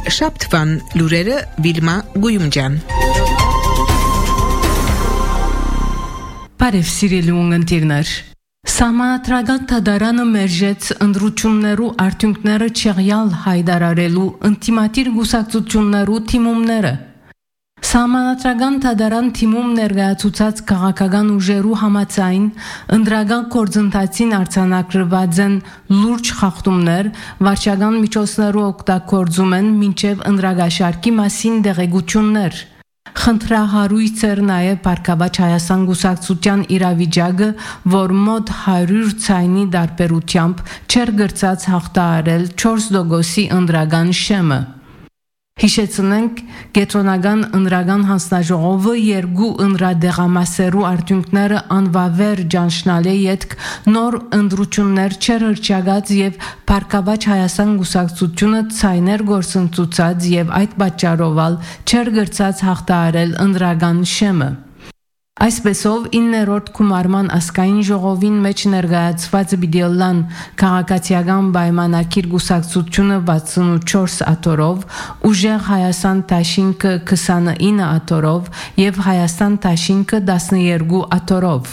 Շաբթվան լուրերը Վիլմա Գույումջան։ Բարև սիրելի ունգընտիրներ։ Սահմանադրական դատարանը մերժեց ընտրություններու արդյունքները չեղյալ հայտարարելու ինտիմատիր գուսակցություններու թիմումները։ Սահմանադրական դատարան թիմում ներկայացուցած քաղաքական ուժերու համաձայն ընդրական գործընթացին արձանագրված են լուրջ խախտումներ, վարչական միջոցներու օգտագործում են մինչև ընդրագաշարքի մասին դեղեցություններ։ Խնդրահարույց էր նաև Փառքավաճ Հայաստան գուսակցության իրավիճակը, որ մոտ 100 ցայնի դարբերությամբ չեր գրծած հաղթահարել 4% ընդրական շեմը։ Հիշեցնենք, կենտրոնական ընդրական հանձնաժողովը երկու ընդրադեղամասերու արդյունքները անվավեր ճանչնալ է ետք նոր ընտրություններ չեր հրճակած եւ Փառքավաճ Հայաստան գուսակցությունը ցայներ գործընծուցած եւ այդ պատճառով չեր գրծած հաղթահարել ընդրական շեմը։ Այսպեսով 9-րդ գումարման ասկային ժողովին մեջ ներկայացված բիդիոլան քաղաքացիական պայմանագիր գուսակցությունը 64 աթորով, ուժեղ Հայաստան Դաշինքը 29 աթորով եւ Հայաստան Դաշինքը 12 աթորով։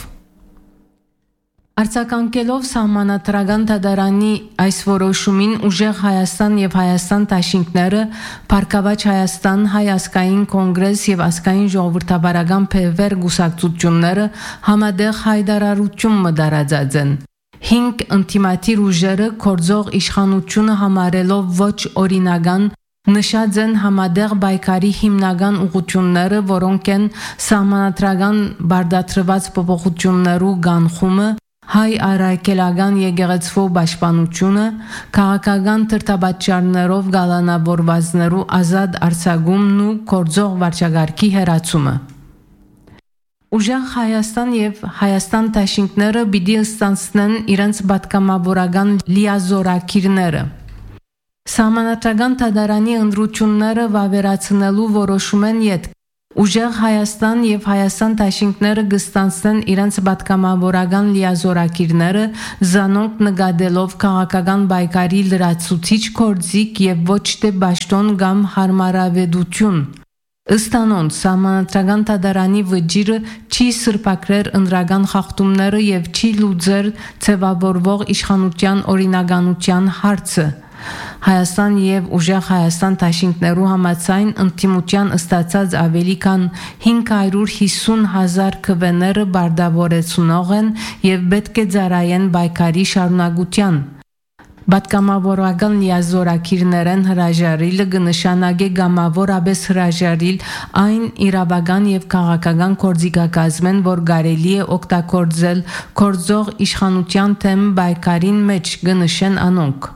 Արձագանքելով սահմանադրական դատարանի այս որոշումին ուժեղ Հայաստան եւ Հայաստան Դաշինքները Փառքավաճ Հայաստան Հայ ազգային կոնգրես եւ ազգային ժողովրդավարական փեվեր գուսակցությունները համադեղ հայտարարություն մտարածած են։ 5 ինտիմատիր ուժերը կորձող իշխանությունը համարելով ոչ օրինական նշած են համադեղ բայկարի հիմնական ուղղությունները, որոնք են սահմանադրական բարդացված փոփոխություններու կանխումը, հայ արաքելական եկեղեցու պաշտպանությունը, քաղաքական թրթաբաճարներով գալանավորվածներու ազատ արձակումն ու կորձող վարչագարքի հերացումը։ Ուժեղ Հայաստան եւ Հայաստան Դաշինքները պիտի ստանցնեն իրենց պատգամավորական լիազորակիրները։ Սահմանադրական դատարանի ընտրությունները վավերացնելու որոշում են ետք Ուժեղ Հայաստան եւ Հայաստան Դաշինքները կստանցնեն իրենց պատգամավորական լիազորակիրները զանոնք նկատելով քաղաքական բայկարի լրացուցիչ գործիք եւ ոչ թե պաշտոն կամ հարմարավետություն։ Ըստ անոնց սահմանադրական դատարանի վճիրը չի սրբակրեր ընդրական խախտումները եւ չի լուծեր ձևավորվող իշխանության օրինականության հարցը։ Հայաստան եւ ուժեղ Հայաստան Դաշինքներու համաձայն ինտիմության ստացած ավելի քան 550,000 քվեները բարդավորեցնող են եւ պետք է ծառայեն բայկարի շարունակության։ Պատգամավորական լիազորակիրներեն հրաժարիլը կնշանակե գամավորապես հրաժարիլ այն իրավական եւ քաղաքական գործիքակազմեն, որ կարելի է օգտագործել կորձող իշխանության թեմ բայկարին մեջ կնշեն անոնք։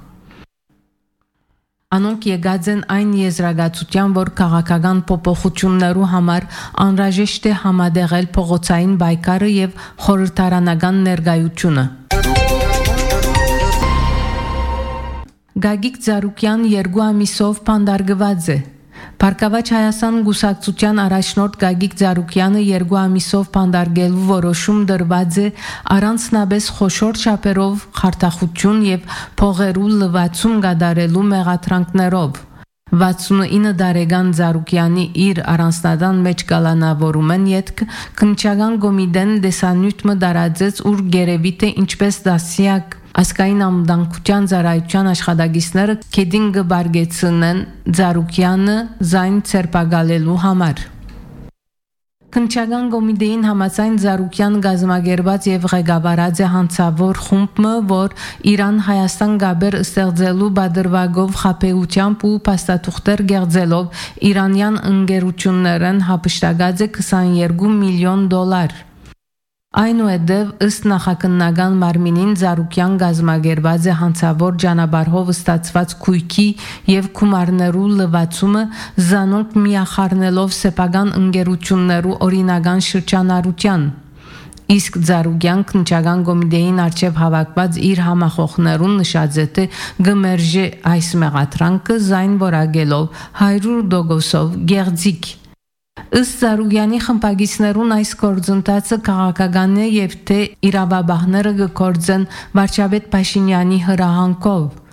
Անոնք եկած են այն եզրակացության, որ քաղաքական փոփոխություններու համար անհրաժեշտ է համադեղել փողոցային բայկարը եւ խորհրդարանական ներկայությունը։ Գագիկ Ծառուկյան 2 ամիսով փանդարգված է։ Փառքավաճ Հայաստան գուսակցության առաջնորդ Գագիկ Ծառուկյանը 2 ամիսով փանդարգելու որոշում դրված է առանցնապես խոշոր չափերով խարդախություն եւ փողերու լվացում կատարելու մեղադրանքներով։ 69 տարեկան Ծառուկյանի իր առանձնատան մեջ կալանավորում են ետք քննչական կոմիտեն դեսանյութ մտարածեց ուր գերեւի թե ինչպես դասյակ Ասկային ամդանկության ծառայության աշխատակիցները կեդին կբարգեցնեն Ծառուկյանը զայն ցերպակալելու համար։ Քննչական կոմիտեին համաձայն Ծառուկյան գազམ་ագերված եւ ղեկավարած է հանցավոր խումբը, որ Իրան-Հայաստան գաբեր ստեղծելու բادرվագով խապեությամբ ու փաստաթուղթեր գեղձելով իրանյան ընկերություններն հապշտակած է $22 միլիոն։ Այնուհետև ըստ նախաքննական մարմինին Ծառուկյան գազམ་ագերված է հանցավոր ճանապարհով ստացված քույքի եւ գումարներու լվացումը զանոնք միախառնելով սեփական ընկերություններու օրինական շրջանառության։ Իսկ Ծառուկյան քննչական կոմիտեին արչեւ հավաքված իր համախոհներուն նշած է թե գմերժե այս մեղադրանքը զայն որակելով 100% գեղձիկ։ Ըստ Ծառուկյանի խմբագիցներուն այս գործընթացը քաղաքական է եւ թե իրավաբանները կգործեն վարչապետ Փաշինյանի հրահանգով։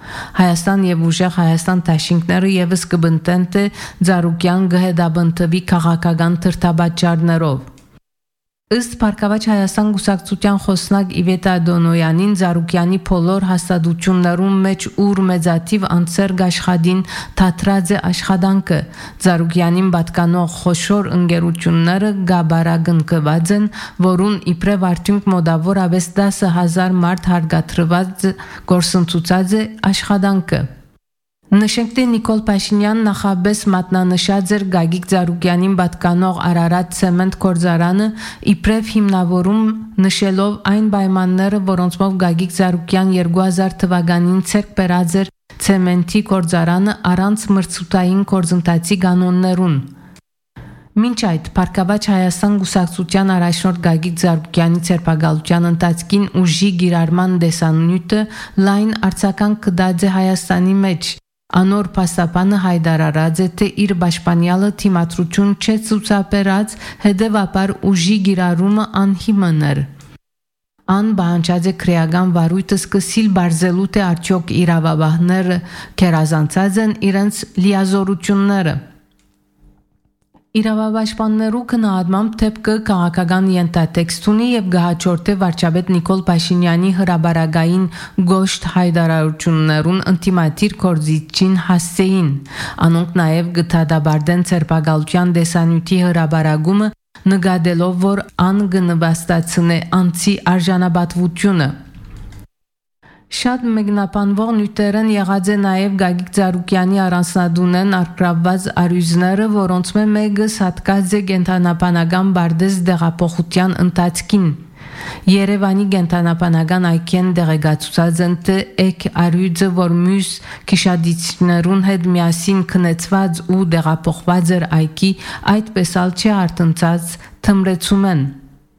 Հայաստան եւ ուժեղ Հայաստան դաշինքները եւս կբնտեն թե Զարուկյան գհեդաբնտվի քաղաքական թրթաբաճարներով։ Ըստ Փառքավաճ Հայաստան գուսակցության խոսնակ Իվետա Դոնոյանին Զարուկյանի բոլոր հաստատություններում մեջ ուր մեծաթիվ անձերք աշխատին թատրած է աշխատանքը Զարուկյանին պատկանող խոշոր ընկերությունները գաբարագնկված են, որուն իբրև արդյունք մոտավորապես 10,000 մարդ հարգադրված գործընթացած է աշխատանքը։ Նշենք թե Նիկոլ Փաշինյան նախաբես մատնանշած էր Գագիկ Զարուկյանին պատկանող Արարատ ցեմենտ գործարանը իբրև հիմնավորում նշելով այն պայմանները, որոնցով Գագիկ Զարուկյան 2000 թվականին ցերկ բերած էր ցեմենտի գործարանը առանց մրցութային գործընթացի կանոններուն։ Մինչ այդ Փառքավաճ Հայաստան գուսակցության առաջնորդ Գագիկ Զարուկյանի ցերպակալության ընթացքին ուժի գիրարման դեսանյութը լայն արձական կդած է Հայաստանի մեջ։ Անոր փաստաբանը հայտարարած է թե իր պաշտպանյալը թիմադրություն չէ ցուցաբերած, հետևաբար ուժի գիրարումը անհիմն էր։ Ան բանջած է քրեական վարույթը սկսիլ բարձելու թե արդյոք իրավաբանները կերազանցած են իրենց լիազորությունները։ Իրավապաշտպաններու քննադմամբ թեփքը քաղաքական ենթատեքստ ունի եւ գահաճորտե վարչապետ Նիկոլ Փաշինյանի հրաբարագային գոշտ հայտարարություններուն ինտիմատիր կորզիչին հասցեին։ Անոնք նաեւ գտադաբարդեն ցերպակալության դեսանյութի հրաբարագումը նկատելով, որ ան գնվաստացնե անցի արժանապատվությունը։ Շատ մեկնաբանվող նյութերն եղած է նաև Գագիկ Զարուկյանի առանձնադունեն արկրավված արյուզները, որոնց մեկը հատկած է կենտրոնապանական բարդես դեղափոխության ընթացքին։ Երևանի կենտրոնապանական այգին դեղեկացուցած են թե էկ արյուծը, որ մյուս քիշադիչներուն հետ միասին քնեցված ու դեղափոխված էր այգի, այդպես ալ չի արտնցած թմրեցում են։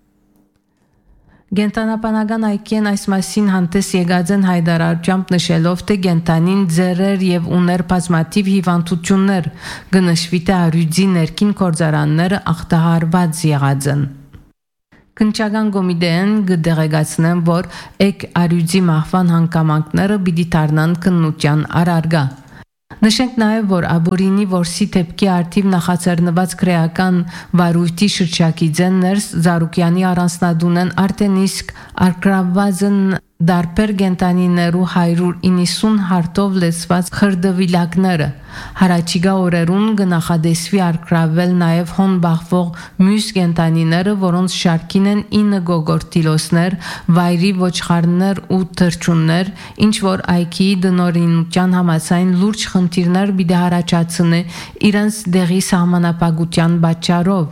Գենտանապանական այգին այս մասին հանդես եկած են հայտարարությամբ նշելով թե գենտանին ձեռեր եւ ուներ բազմաթիվ հիվանդություններ, գնշվի թե արյուծի ներքին գործարանները ախտահարված եղած են։ Քնչական կոմիտեն գդեղեցնեն, որ էկ արյուծի մահվան հանգամանքները պիտի դառնան քննության առարգա։ Նշենք նաև, որ Աբորինի որսի թեփքի արդիվ նախաձեռնված քրեական վարույթի շրջակիցեն ներս Զարուկյանի առանձնադունեն արդեն իսկ արկրավազն դարբեր գենտանիներու 190 հարտով լեցված խրդվիլակները հարաճիգա օրերուն գնախադեսվի արկրավել նաև հոն բախվող մյուս գենտանիները, որոնց շարքին են 9 գոգորտիլոսներ, վայրի ոչխարներ ու թրջուններ, ինչ որ այգիի դնորինության համաձայն լուրջ խնդիրներ պիտի առաջացնե իրենց դեղի սահմանապահության պատճառով։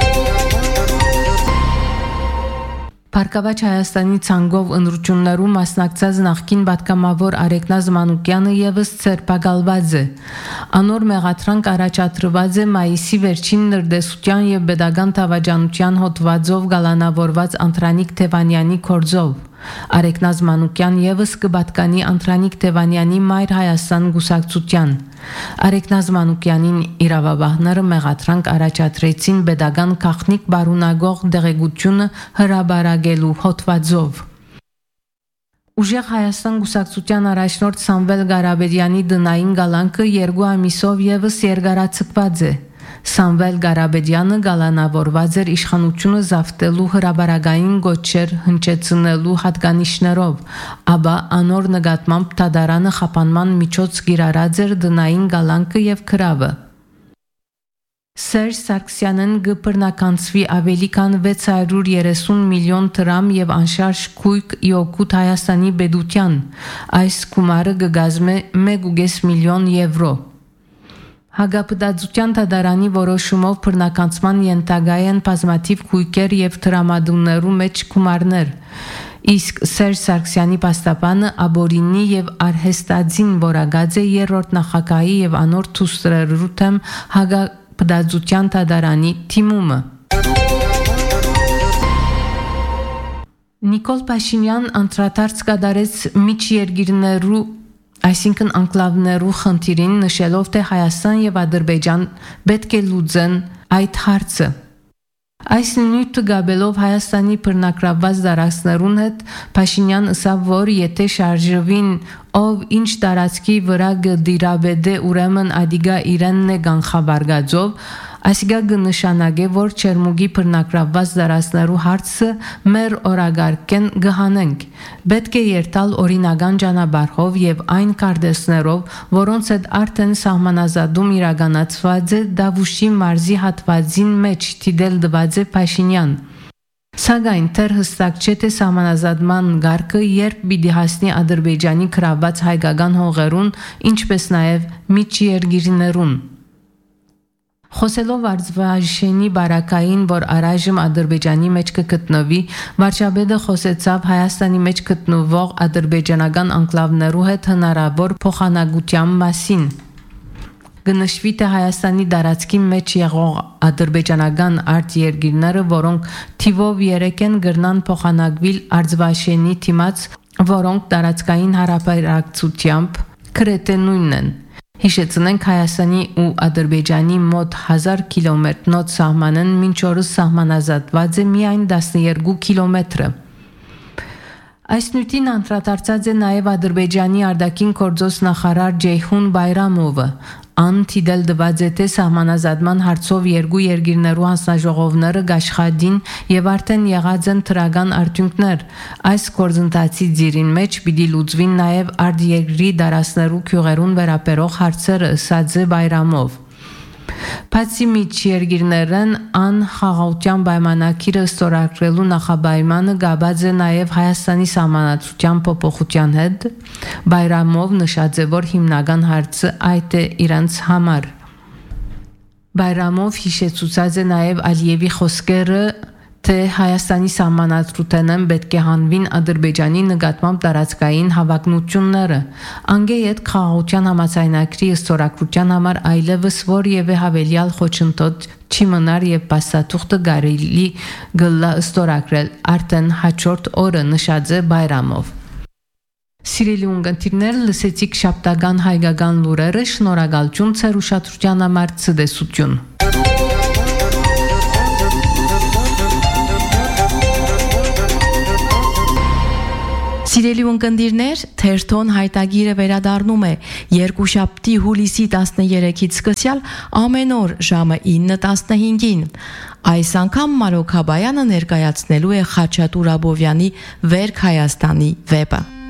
Փառքավաճ Հայաստանի ցանկով ընտրություններում մասնակցած նախկին պատգամավոր Արեգնազ Մանուկյանը եւս ցերպակալված է։ Անոր մեղադրանք առաջադրված է մայիսի վերջին նրդեսության եւ pedagogan թավաճանության հոդվածով գալանավորված Անդրանիկ Թևանյանի կորձով։ Արեգնազ Մանուկյան եւս կպատկանի Անդրանիկ Թևանյանի Մայր Հայաստան գուսակցության։ Արեգնազ Մանուկյանին իրավաբանները մեղադրանք առաջադրեցին pedagogan քաղաքնիկ բարունագող դեղեցությունը հրաբարագելու հոդվածով։ Ուժեղ Հայաստան գուսակցության առաջնորդ Սամվել Ղարաբեդյանի դնային գալանքը 2 ամիսով եւս երկարացկված է։ Սամվել Ղարաբեդյանը գալանավորված էր իշխանությունը զավթելու հրաբարագային գոչեր հնչեցնելու հատկանիշներով, ապա անոր նկատմամբ Թադարանը խափանման միջոց գիրարած էր դնային գալանքը եւ քրավը։ Սերժ Սարգսյանն գբռնականցվի ավելի քան 630 միլիոն դրամ եւ անշարժ քույք իօգուտ Հայաստանի բեդության։ Այս գումարը կգազմե 1.5 միլիոն եվրո։ Հագապտածության Թադարանի որոշումով բռնականցման ենթակա են բազմաթիվ քույքեր եւ դրամադուններու մեջ գումարներ։ Իսկ Սերժ Սարգսյանի պաստապանը Աբորինի եւ Արհեստաձին որագած է երրորդ նախագահի եւ անոր թուստրերու թեմ հագապտածության Թադարանի թիմումը։ Նիկոլ Փաշինյան անդրադարձ կատարեց միջերգիրներու այսինքն անկլավներու խնդիրին նշելով թե Հայաստան եւ Ադրբեջան պետք է լուծեն այդ հարցը։ Այս նույնը գաբելով Հայաստանի բռնակրաված դարաշներուն հետ Փաշինյան ըսավ, որ եթե շարժվին ով ինչ տարածքի վրա գդիրաբեդե ուրեմն ադիգա իրենն է գանխաբարգաձով Այսիգա գնշանագե, որ Չերմուգի բռնակրաված դարաշներու հարցը մեր օրագարկեն գհանենք։ Պետք է երթալ օրինական ճանապարհով եւ այն կարդեսներով, որոնց հետ արդեն սահմանազատում իրականացված է Դավուշի մարզի հատվածին մեջ թիդել դված է Փաշինյան։ Սակայն թեր հստակ չէ թե սահմանազատման գարկը երբ պիտի հասնի Ադրբեջանի կրաված հայկական հողերուն, ինչպես նաեւ միջերգիրներուն։ Խոսելով Արձվաշենի բարակային, որ առայժմ Ադրբեջանի մեջ կգտնվի, վարչապետը խոսեցավ Հայաստանի մեջ գտնվող ադրբեջանական անկլավներու հետ հնարավոր փոխանակության մասին։ Գնշվի թե Հայաստանի դարածքի մեջ եղող ադրբեջանական արտերգիրները, որոնք թիվով 3 գրնան փոխանակվել Արձվաշենի թիմաց, որոնք տարածքային հարաբերակցությամբ գրեթե նույնն են։ Հիշեցնենք Հայաստանի ու Ադրբեջանի մոտ 1000 կիլոմետրնոց սահմանն մինչ օրս սահմանազատված է միայն 12 կիլոմետրը։ Այս նույնին անդրադարձած է նաև Ադրբեջանի արտաքին գործոս նախարար Ջեյհուն Բայրամովը։ Ան թիդել դված է թե սահմանազատման հարցով երկու երկիրներու հանձնաժողովները գաշխադին եւ արդեն եղած են թրական արդյունքներ։ Այս գործընթացի ձիրին մեջ պիտի լուծվին նաեւ արտերգրի դարաշներու քյուղերուն վերաբերող հարցերը, ըսած է Բայրամով։ Բացի միջերգիրներն ան խաղաղության պայմանագիրը ստորագրելու նախապայմանը գաբած է նաև Հայաստանի սահմանադրության փոփոխության հետ։ Բայրամով նշած է, որ հիմնական հարցը այդ է իրանց համար։ Բայրամով հիշեցուցած է նաև Ալիևի խոսքերը, թե Հայաստանի սահմանադրութենն պետք է հանվին Ադրբեջանի նկատմամբ տարածքային հավակնությունները։ Անգե այդ խաղաղության համաձայնագրի ստորագրության համար այլևս որևէ հավելյալ խոչընդոտ չի մնար եւ փաստաթուղթը կարելի գլա ստորագրել արդեն հաջորդ օրը, նշած է Բայրամով։ Սիրելի ունգընտիրներ, լսեցիք շաբթական հայկական լուրերը, շնորհակալություն ձեր ուշադրության համար, ցտեսություն։ Սիրելի ունկնդիրներ, թերթոն հայտագիրը վերադառնում է երկուշաբթի հուլիսի 13-ից սկսյալ ամեն օր ժամը 9:15-ին։ Այս անգամ Մարոք Հաբայանը ներկայացնելու է Խաչատուր Աբովյանի «Վերք Հայաստանի» վեպը։